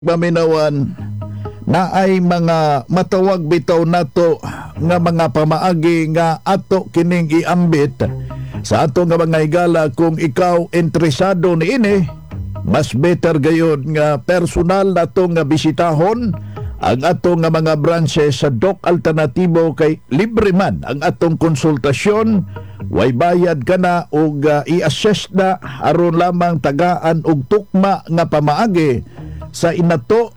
Paminawan na ay mga matawag bitaw nato nga mga pamaagi nga ato kining iambit sa ato nga mga higala. Kung ikaw interesado niini, mas better gayud nga personal nato nga bisitahon ang ato nga mga branches sa Doc Alternatibo, kay libre man ang atong konsultasyon. Way bayad ka na og i-assess na aron lamang tagaan og tukma nga pamaagi sa inato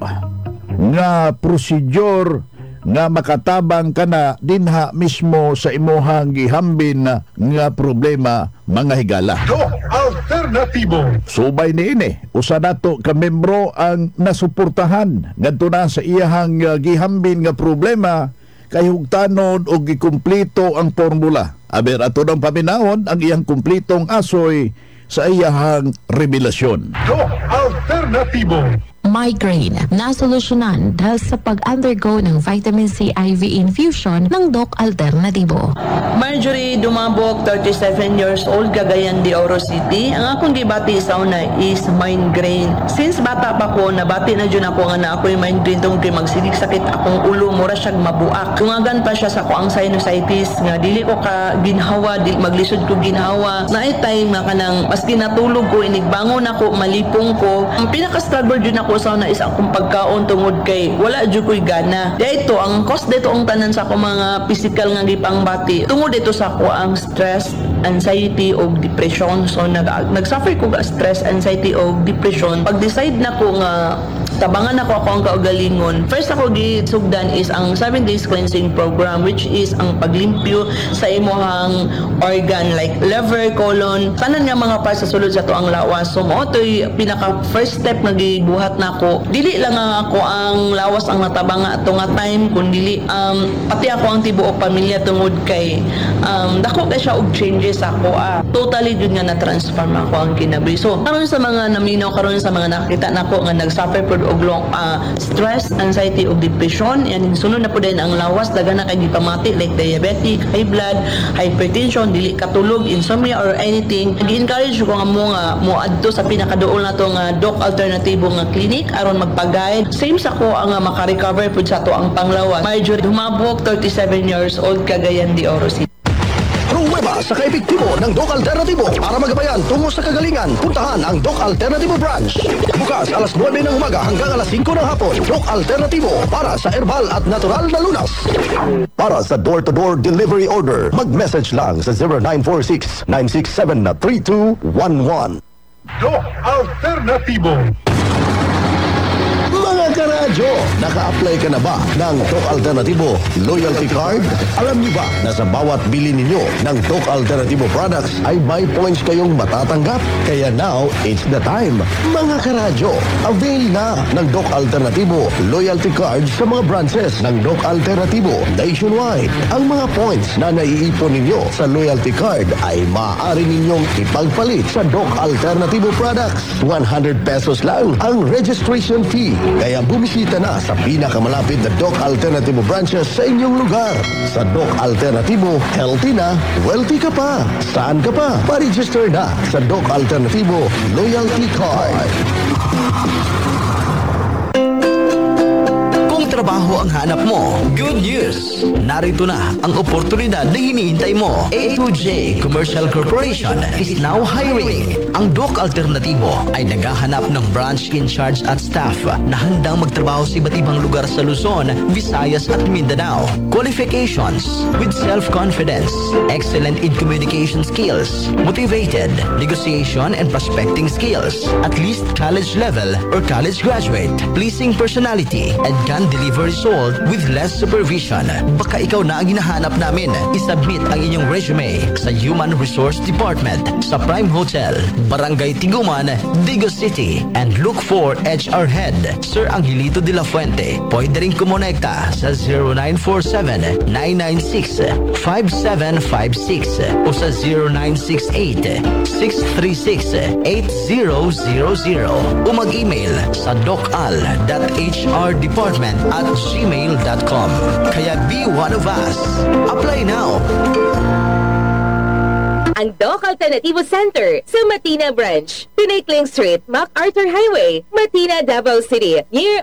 nga prosedur nga makatabang ka na dinha mismo sa imuhang gihambin nga problema, mga higala. Doc Alternatibo. Subay niini, usa nato ka membro ang nasuportahan ngadto na sa iyahang gihambin nga problema, kay hugtanon og gikumpleto ang formula. Aber ato nang paminahon ang iyang kumplitong asoy sa iyahang revelasyon. Doc Alternatibo. Migraine na solusyonan dahil sa pag-undergo ng vitamin C IV infusion ng Doc Alternatibo. Marjorie Dumabok, 37 years old, Cagayan de Oro City. Ang akong gibati sa una is migraine. Since bata pa ko, nabati na dyan ako nga na ako'y migraine tungkol kay magsinig-sakit akong ulo, mura siyang mabuak. Tungagan pa siya sa ko ang sinusitis nga dili ko ka ginhawa, dili maglisod ko ginhawa. Naay time nga kanang maski natulog ko, inigbangon ako, malipong ko. Ang pinaka-struggle dyan ako sa una is akong pagkaon tungod kay wala dyan ko'y gana. Dahil ito, ang cause dito ang tanan sa ako mga physical nga gipangbati. Tungod dito sa ako ang stress, anxiety o depression. So nag-suffer ko ga stress, anxiety o depression. Pag-decide na ko nga tabangan ako ang kaugalingon, first ako gisugdan is ang 7 days cleansing program, which is ang paglimpyo sa imuhang organ like liver, colon, tanan nga mga parts sa sulod sa to ang lawas. So mo to'y pinaka first step nga gibuhat na ako. Dili lang nga ako ang lawas ang natabanga ato nga time, kundi pati ako ang tibuok pamilya tungod kay dako kay siya og changes ako. Totally yun nga na-transform ako ang kinabuhi. So karon sa mga naminaw, karon sa mga nakita nako nga nag-suffer pod og long stress, anxiety ug depression, yan sunod na po din ang lawas, daga na kay gipamati like diabetic, high blood, hypertension, dili katulog, insomnia or anything. Gi-encourage ko nga mo adto sa pinakaduol nato nga Doc Alternatibo nga clinic aron magpa-guide. Same sa ko ang maka-recover pud sa to ang panglawas. Marjorie Dumabok, 37 years old, Cagayan de Oro City. Pruweba sa kaepektibo ng Doc Alternatibo para magabayan tungo sa kagalingan. Puntahan ang Doc Alternatibo branch. Bukas alas 9 ng umaga hanggang alas 5 ng hapon. Doc Alternatibo para sa herbal at natural na lunas. Para sa door-to-door delivery order, mag-message lang sa 0946-967-3211. Doc Alternatibo. Mga karadyo, naka-apply ka na ba ng Doc Alternatibo Loyalty Card? Alam niyo ba na sa bawat bili ninyo ng Doc Alternativo products ay may points kayong matatanggap? Kaya now, it's the time. Mga karadyo, avail na ng Doc Alternativo Loyalty Card sa mga branches ng Doc Alternativo nationwide. Ang mga points na naiipon ninyo sa Loyalty Card ay maaari ninyong ipagpalit sa Doc Alternativo products. 100 pesos lang ang registration fee. Kaya bumisita na sa pinakamalapit na Doc Alternativo branches sa inyong lugar. Sa Doc Alternativo, healthy na, wealthy ka pa. Saan ka pa? Pa-register na sa Doc Alternativo Loyalty Card. Trabaho ang hanap mo. Good news! Narito na ang oportunidad na hinihintay mo. A2J Commercial Corporation is now hiring. Ang Doc Alternativo ay naghahanap ng branch in charge at staff na handang magtrabaho sa iba't ibang lugar sa Luzon, Visayas at Mindanao. Qualifications: with self-confidence, excellent in communication skills, motivated, negotiation and prospecting skills, at least college level or college graduate, pleasing personality, and can deliver result with less supervision. Baka ikaw na ang hinahanap namin. Isubmit ang inyong resume sa Human Resource Department sa Prime Hotel, Barangay Tiguman, Digo City, and look for HR Head, Sir Angelito de la Fuente. Pwede rin kumonekta sa 0947-996-5756 o sa 0968-636-8000 o mag-email sa docal.hrdepartment@gmail.com. Kaya be one of us. Apply now. ang Doc Alternativo Center sa Matina Branch, Pinay Street, MacArthur Highway, Matina, Davao City, near